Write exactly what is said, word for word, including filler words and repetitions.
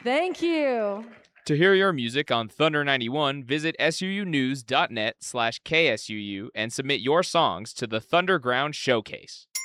Thank you. To hear your music on Thunder ninety-one, visit suunews.net slash KSUU and submit your songs to the Thunderground Showcase.